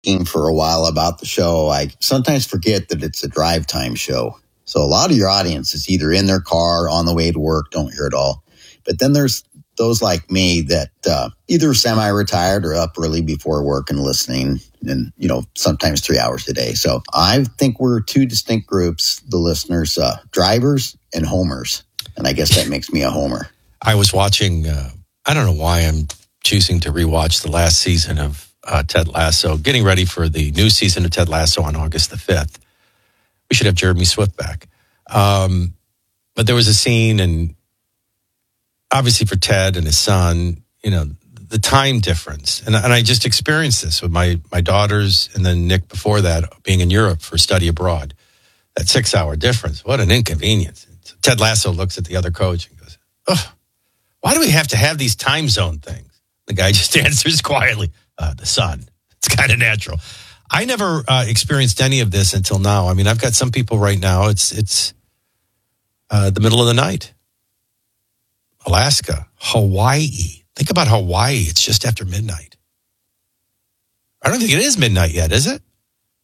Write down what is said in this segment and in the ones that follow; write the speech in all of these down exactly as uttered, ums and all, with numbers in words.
For a while about the show, I sometimes forget that it's a drive time show. So a lot of your audience is either in their car, on the way to work, don't hear it all. But then there's those like me that uh, either semi-retired or up early before work and listening, and, you know, sometimes three hours a day. So I think we're two distinct groups, the listeners, uh, drivers and homers. And I guess that makes me a homer. I was watching, uh, I don't know why I'm choosing to rewatch the last season of Uh, Ted Lasso, getting ready for the new season of Ted Lasso on August the fifth. We should have Jeremy Swift back. Um, but there was a scene, and obviously for Ted and his son, you know, the time difference. And, and I just experienced this with my, my daughters, and then Nick before that, being in Europe for study abroad. That six-hour difference, what an inconvenience. So Ted Lasso looks at the other coach and goes, oh, why do we have to have these time zone things? The guy just answers quietly, Uh, the sun. It's kind of natural. I never uh, experienced any of this until now. I mean, I've got some people right now. It's it's uh, the middle of the night. Alaska, Hawaii. Think about Hawaii. It's just after midnight. I don't think it is midnight yet, is it?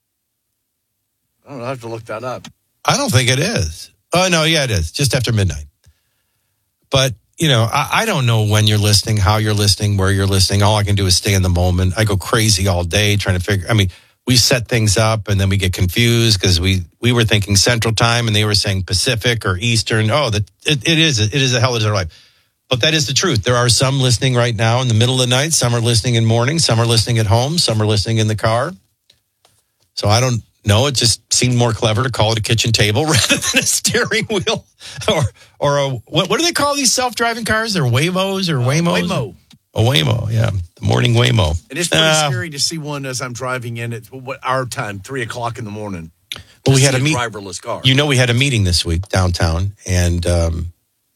I don't know. I have to look that up. I don't think it is. Oh, no, yeah, it is. Just after midnight. But you know, I, I don't know when you're listening, how you're listening, where you're listening. All I can do is stay in the moment. I go crazy all day trying to figure. I mean, we set things up and then we get confused because we, we were thinking Central Time and they were saying Pacific or Eastern. Oh, that it, it is it is a hell of a life. But that is the truth. There are some listening right now in the middle of the night. Some are listening in morning. Some are listening at home. Some are listening in the car. So I don't know. It just seemed more clever to call it a kitchen table rather than a steering wheel or or a what, what do they call these self-driving cars? They're Waymos or Waymos? Uh, Waymo. A Waymo, yeah. The morning Waymo. It is pretty uh, scary to see one as I'm driving in at what our time, three o'clock in the morning. Well, we had a, a meet- driverless car. You know, we had a meeting this week downtown and um,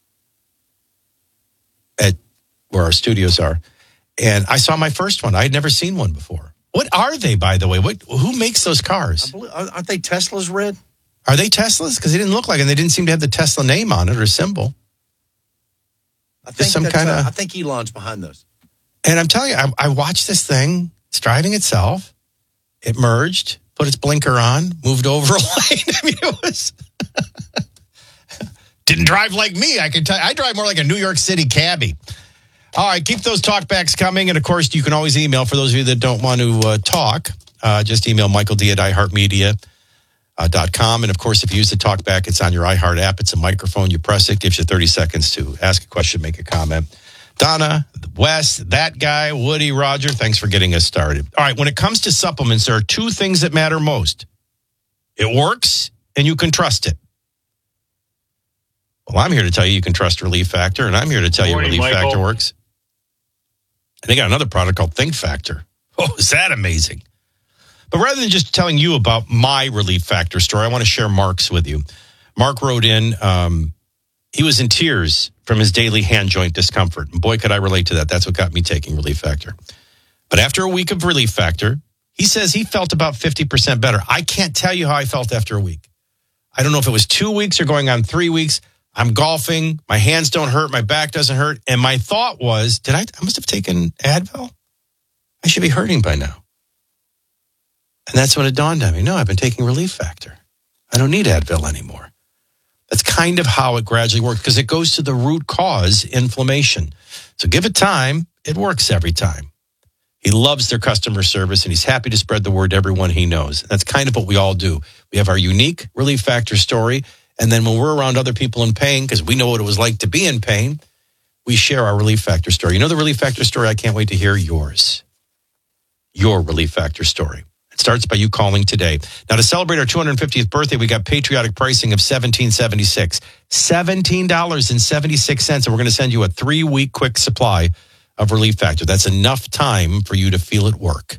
at where our studios are. And I saw my first one. I had never seen one before. What are they, by the way? What? Who makes those cars? I believe, aren't they Teslas, Red? Are they Teslas? Because they didn't look like it. They didn't seem to have the Tesla name on it or symbol. I think some that's, kind of. uh, I think Elon's behind those. And I'm telling you, I, I watched this thing. It's driving itself. It merged, put its blinker on, moved over a lane. I mean, it was didn't drive like me. I can tell you, I drive more like a New York City cabbie. All right, keep those talkbacks coming. And, of course, you can always email. For those of you that don't want to uh, talk, uh, just email Michael D at i heart media dot com. And, of course, if you use the talkback, it's on your iHeart app. It's a microphone. You press it. Gives you thirty seconds to ask a question, make a comment. Donna, Wes, that guy, Woody, Roger, thanks for getting us started. All right, when it comes to supplements, there are two things that matter most. It works, and you can trust it. Well, I'm here to tell you you can trust Relief Factor, and I'm here to tell you Morning, Relief Michael. Factor works. And they got another product called Think Factor. Oh, is that amazing? But rather than just telling you about my Relief Factor story, I want to share Mark's with you. Mark wrote in, um, he was in tears from his daily hand joint discomfort. And boy, could I relate to that. That's what got me taking Relief Factor. But after a week of Relief Factor, he says he felt about fifty percent better. I can't tell you how I felt after a week. I don't know if it was two weeks or going on three weeks. I'm golfing. My hands don't hurt. My back doesn't hurt. And my thought was, did I, I must have taken Advil? I should be hurting by now. And that's when it dawned on me. No, I've been taking Relief Factor. I don't need Advil anymore. That's kind of how it gradually works because it goes to the root cause, inflammation. So give it time. It works every time. He loves their customer service, and he's happy to spread the word to everyone he knows. That's kind of what we all do. We have our unique Relief Factor story, and then when we're around other people in pain, because we know what it was like to be in pain, we share our Relief Factor story. You know the Relief Factor story? I can't wait to hear yours. Your Relief Factor story. It starts by you calling today. Now, to celebrate our two hundred fiftieth birthday, we got patriotic pricing of seventeen seventy-six. seventeen seventy-six, and we're going to send you a three-week quick supply of Relief Factor. That's enough time for you to feel it work.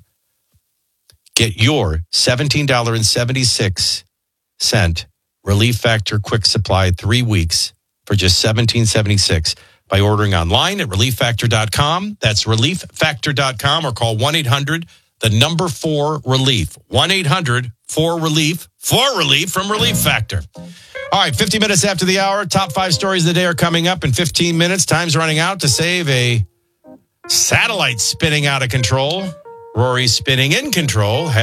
Get your seventeen seventy-six Relief Factor quick supply three weeks for just seventeen seventy-six by ordering online at relief factor dot com. That's relief factor dot com or call one eight hundred the number four relief. one eight hundred four relief. four relief from Relief Factor. All right, fifty minutes after the hour. Top five stories of the day are coming up in fifteen minutes. Time's running out to save a satellite spinning out of control. Rory spinning in control.